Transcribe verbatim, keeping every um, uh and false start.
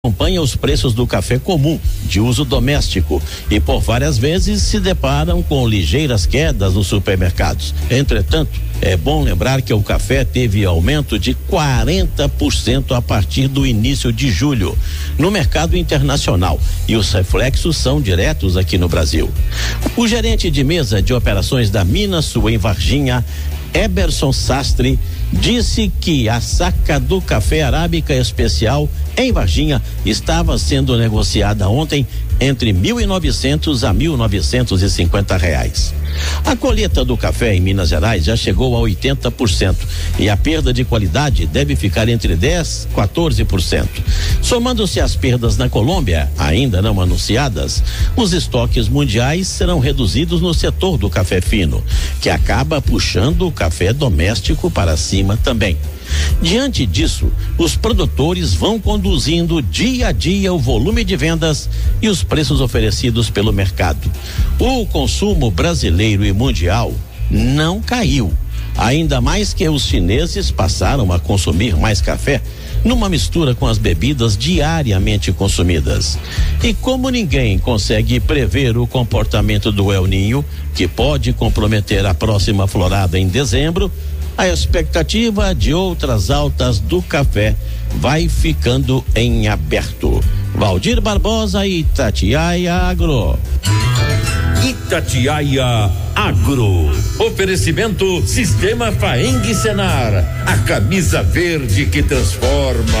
acompanha os preços do café comum, de uso doméstico, e por várias vezes se deparam com ligeiras quedas nos supermercados. Entretanto, é bom lembrar que o café teve aumento de quarenta por cento a partir do início de julho no mercado internacional, e os reflexos são diretos aqui no Brasil. O gerente de mesa de operações da Minasul em Varginha, Eberson Sastre, disse que a saca do café arábica especial em Varginha estava sendo negociada ontem entre mil e novecentos a mil novecentos e cinquenta reais. A colheita do café em Minas Gerais já chegou a oitenta por cento e a perda de qualidade deve ficar entre dez e quatorze por cento. Somando-se as perdas na Colômbia, ainda não anunciadas, os estoques mundiais serão reduzidos no setor do café fino, que acaba puxando o café doméstico para cima também. Diante disso, os produtores vão conduzindo dia a dia o volume de vendas e os preços oferecidos pelo mercado. O consumo brasileiro e mundial não caiu, ainda mais que os chineses passaram a consumir mais café numa mistura com as bebidas diariamente consumidas. E como ninguém consegue prever o comportamento do El Niño, que pode comprometer a próxima florada em dezembro, a expectativa de outras altas do café vai ficando em aberto. Valdir Barbosa, Itatiaia Agro. Itatiaia Agro. Oferecimento Sistema Faeng Senar. A camisa verde que transforma.